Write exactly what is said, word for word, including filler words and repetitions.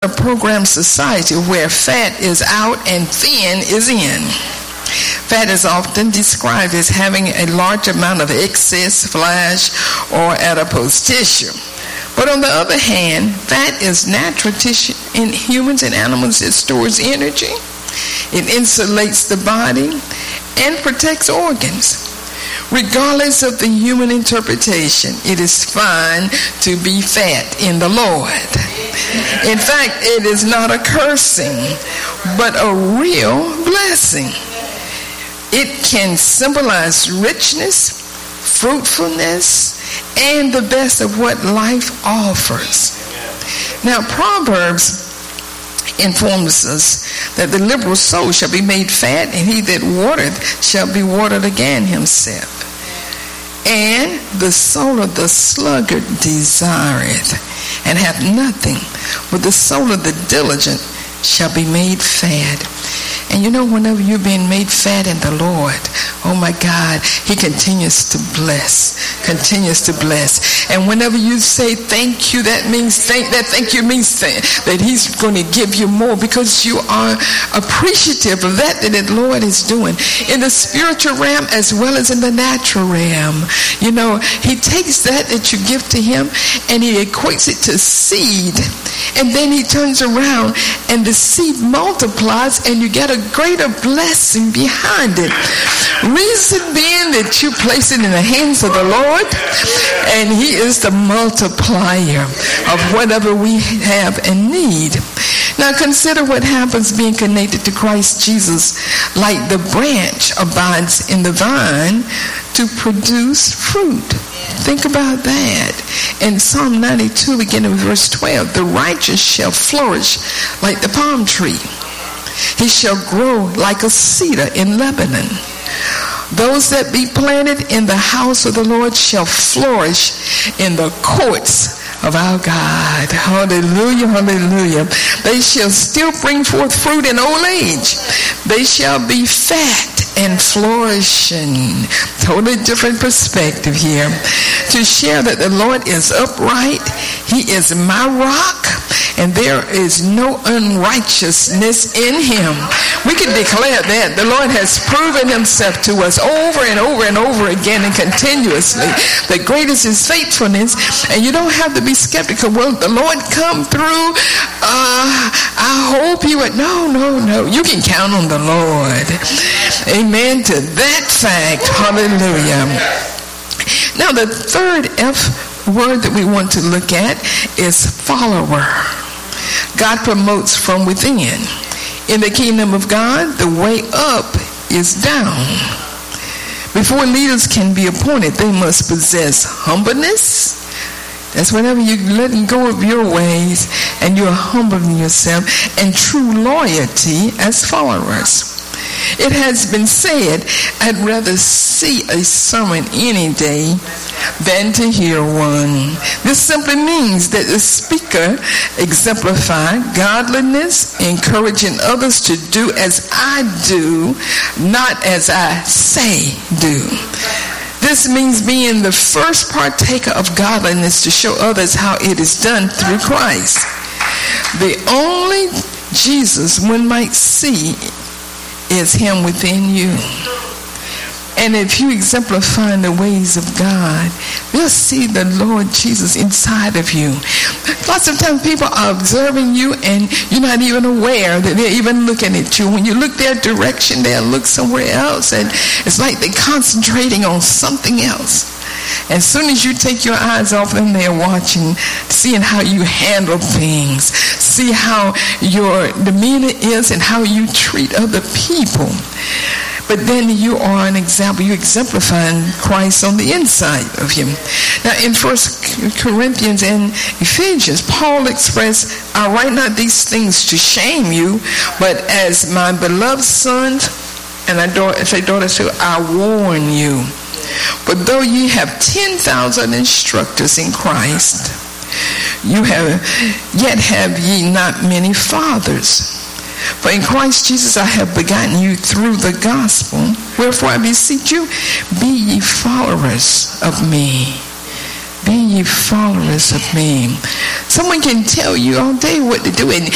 a programmed society where fat is out and thin is in. Fat is often described as having a large amount of excess flesh or adipose tissue. But on the other hand, fat is natural tissue in humans and animals. It stores energy, it insulates the body, and protects organs. Regardless of the human interpretation, it is fine to be fat in the Lord. In fact, it is not a cursing, but a real blessing. It can symbolize richness, fruitfulness, and the best of what life offers. Now, Proverbs informs us that the liberal soul shall be made fat, and he that watereth shall be watered again himself. And the soul of the sluggard desireth, and hath nothing, but the soul of the diligent shall be made fat. And you know, whenever you're being made fat in the Lord, oh my God, he continues to bless, continues to bless. And whenever you say thank you, that means thank, that thank you means thank, that he's going to give you more, because you are appreciative of that that the Lord is doing in the spiritual realm as well as in the natural realm. You know, he takes that that you give to him and he equates it to seed. And then he turns around and the seed multiplies and you get a greater blessing behind it. Reason being that you place it in the hands of the Lord, and he is the multiplier of whatever we have and need. Now consider what happens being connected to Christ Jesus. Like the branch abides in the vine to produce fruit. Think about that. In Psalm ninety-two, beginning with verse twelve, the righteous shall flourish like the palm tree. He shall grow like a cedar in Lebanon. Those that be planted in the house of the Lord shall flourish in the courts of our God. Hallelujah, hallelujah. They shall still bring forth fruit in old age. They shall be fat and flourishing. Totally different perspective here. To share that the Lord is upright. He is my rock, and there is no unrighteousness in him. We can declare that. The Lord has proven himself to us over and over and over again and continuously. The greatest is faithfulness, and you don't have to be skeptical. Will the Lord come through? Uh, I hope he would. No, no, no. You can count on the Lord. Amen to that fact. Hallelujah. Now the third F word that we want to look at is follower. God promotes from within. In the kingdom of God, the way up is down. Before leaders can be appointed, they must possess humbleness. That's whenever you're letting go of your ways and you're humbling yourself, and true loyalty as followers. It has been said, I'd rather see a sermon any day than to hear one. This simply means that the speaker exemplifies godliness, encouraging others to do as I do, not as I say do. This means being the first partaker of godliness to show others how it is done through Christ. The only Jesus one might see is him within you. And if you exemplify the ways of God, they'll see the Lord Jesus inside of you. Lots of times people are observing you and you're not even aware that they're even looking at you. When you look their direction, they'll look somewhere else, and it's like they're concentrating on something else. As soon as you take your eyes off them, they're watching, seeing how you handle things, see how your demeanor is and how you treat other people. But then you are an example. You exemplifying Christ on the inside of him. Now in First Corinthians and Ephesians, Paul expressed, I write not these things to shame you, but as my beloved sons, and I say daughters too, I warn you. But though ye have ten thousand instructors in Christ, you have yet have ye not many fathers. For in Christ Jesus I have begotten you through the gospel. Wherefore I beseech you, be ye followers of me. Be ye followers of me. Someone can tell you all day what to do, and